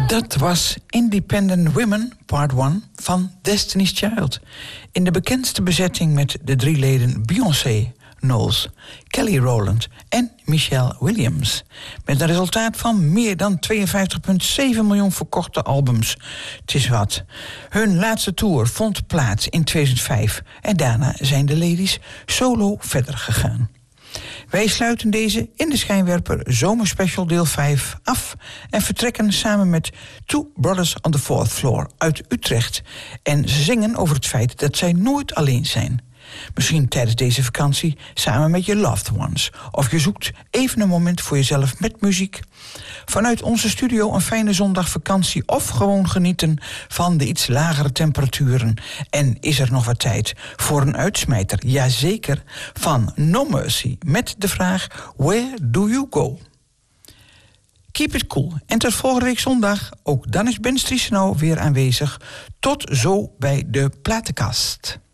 Dat was Independent Women, Part 1 van Destiny's Child. In de bekendste bezetting met de 3 leden Beyoncé, Knowles, Kelly Rowland en Michelle Williams. Met een resultaat van meer dan 52,7 miljoen verkochte albums. Het is wat. Hun laatste tour vond plaats in 2005 en daarna zijn de ladies solo verder gegaan. Wij sluiten deze In de Schijnwerper Zomerspecial deel 5 af en vertrekken samen met Two Brothers on the Fourth Floor uit Utrecht. En ze zingen over het feit dat zij nooit alleen zijn. Misschien tijdens deze vakantie samen met je loved ones. Of je zoekt even een moment voor jezelf met muziek. Vanuit onze studio een fijne zondagvakantie of gewoon genieten van de iets lagere temperaturen. En is er nog wat tijd voor een uitsmijter? Jazeker, van No Mercy met de vraag Where do you go? Keep it cool. En tot volgende week zondag. Ook dan is Ben Striesenow weer aanwezig. Tot zo bij de platenkast.